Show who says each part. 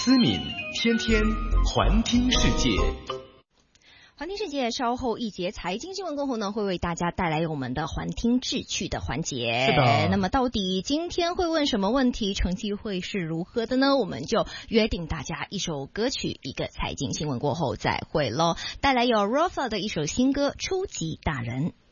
Speaker 1: 思敏，天天环听世界。
Speaker 2: 环听世界稍后一节财经新闻过后呢，会为大家带来我们的环听智趣的环节。
Speaker 1: 是的。
Speaker 2: 那么到底今天会问什么问题，成绩会是如何的呢？我们就约定大家一首歌曲，一个财经新闻过后再会咯。带来有 Rosa 的一首新歌《初级大人》。